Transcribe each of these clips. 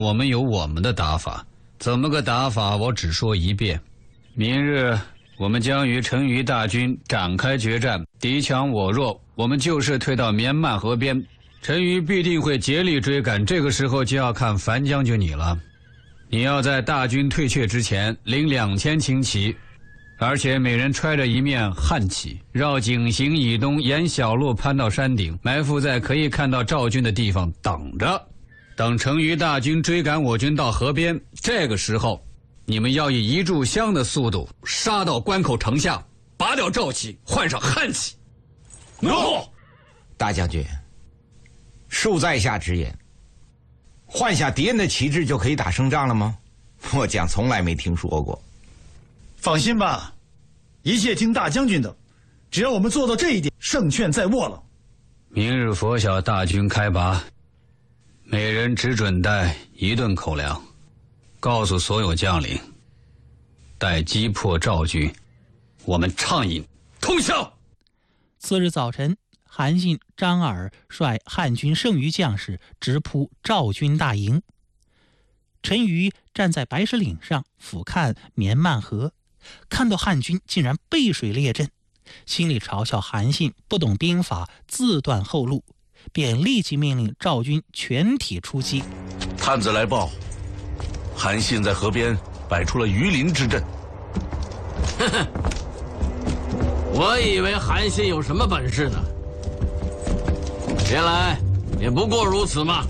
我们有我们的打法，怎么个打法？我只说一遍。明日我们将与陈馀大军展开决战，敌强我弱，我们就势退到绵漫河边，陈馀必定会竭力追赶。这个时候就要看樊将军你了，你要在大军退却之前领2000轻骑，而且每人揣着一面汉旗，绕井陉以东，沿小路攀到山顶，埋伏在可以看到赵军的地方等着。等陈馀大军追赶我军到河边，这个时候你们要以一炷香的速度杀到关口城下，拔掉赵旗，换上汉旗。 诺！大将军，恕在下直言，换下敌人的旗帜就可以打胜仗了吗？末将从来没听说过。 放心吧，一切听大将军的，只要我们做到这一点，胜券在握了。 明日拂晓大军开拔，每人只准带1顿口粮，告诉所有将领，待击破赵军，我们畅饮通宵。 次日早晨，韩信、张耳率汉军剩余将士直扑赵军大营。陈馀站在白石岭上俯瞰绵漫河，看到汉军竟然背水列阵，心里嘲笑韩信不懂兵法，自断后路，便立即命令赵军全体出击。 探子来报，韩信在河边摆出了鱼鳞之阵。 呵呵，我以为韩信有什么本事呢？原来也不过如此嘛。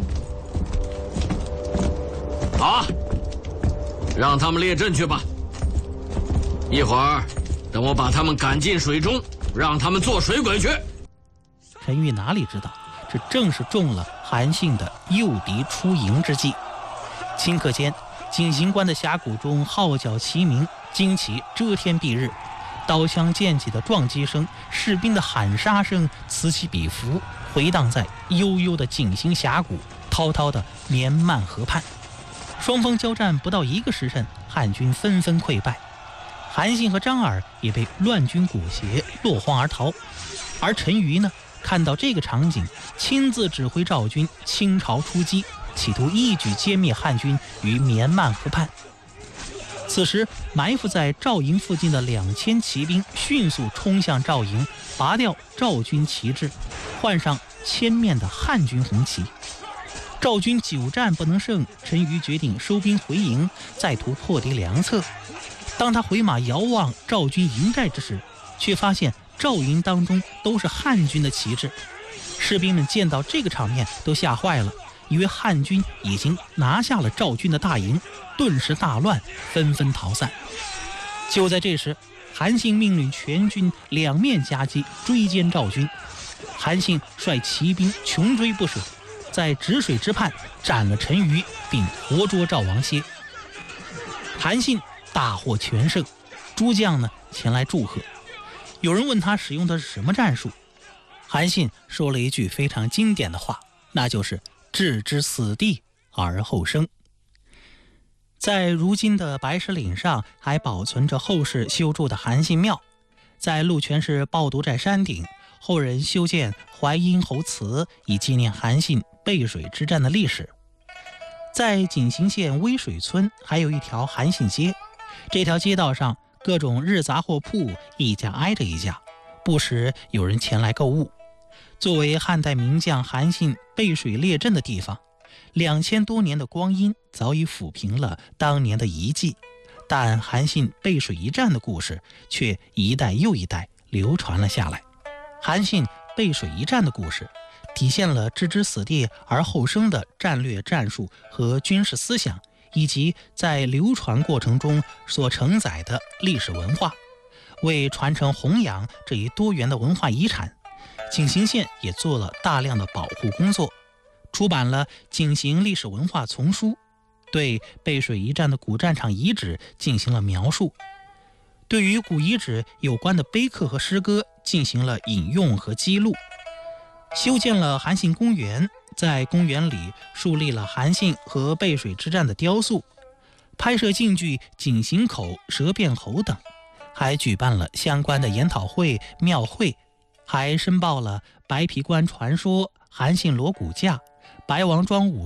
好啊，让他们列阵去吧。一会儿等我把他们赶进水中，让他们做水鬼去。 陈馀哪里知道，这正是中了韩信的诱敌出营之计。顷刻间，井陉关的峡谷中号角齐鸣，旌旗遮天蔽日，刀枪剑戟的撞击声，士兵的喊杀声此起彼伏，回荡在悠悠的井陉峡谷，滔滔的绵漫河畔。双方交战不到1个时辰，汉军纷纷溃败，韩信和张耳也被乱军裹挟，落荒而逃。而陈馀呢，看到这个场景，亲自指挥赵军倾巢出击，企图一举歼灭汉军于绵漫河畔。此时埋伏在赵营附近的2000骑兵迅速冲向赵营，拔掉赵军旗帜，换上千面的汉军红旗。赵军久战不能胜，陈馀决定收兵回营，再图破敌良策。当他回马遥望赵军营寨之时，却发现赵营当中都是汉军的旗帜。士兵们见到这个场面都吓坏了，以为汉军已经拿下了赵军的大营，顿时大乱，纷纷逃散。就在这时，韩信命令全军两面夹击，追歼赵军。韩信率骑兵穷追不舍，在止水之畔斩了陈馀，并活捉赵王歇。韩信大获全胜，诸将呢前来祝贺。有人问他使用的是什么战术，韩信说了一句非常经典的话，那就是置之死地而后生。在如今的白石岭上还保存着后世修筑的韩信庙，在鹿泉市抱犊寨山顶，后人修建淮阴侯祠，以纪念韩信背水之战的历史。在井陉县微水村还有一条韩信街，这条街道上各种日杂货铺一家挨着一家，不时有人前来购物。作为汉代名将韩信背水列阵的地方，2000多年的光阴早已抚平了当年的遗迹，但韩信背水一战的故事却一代又一代流传了下来。韩信背水一战的故事体现了置之死地而后生的战略战术和军事思想，以及在流传过程中所承载的历史文化。为传承弘扬这一多元的文化遗产，井陉县也做了大量的保护工作，出版了《井陉历史文化丛书》，对背水一战的古战场遗址进行了描述，对于古遗址有关的碑刻和诗歌进行了引用和记录，修建了韩信公园，在公园里树立了韩信和背水之战的雕塑，拍摄京剧《井陉口》《蛇变猴》等，还举办了相关的研讨会、庙会，还申报了白皮关传说、韩信锣鼓架、白王庄武术、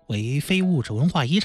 为非物质文化遗产。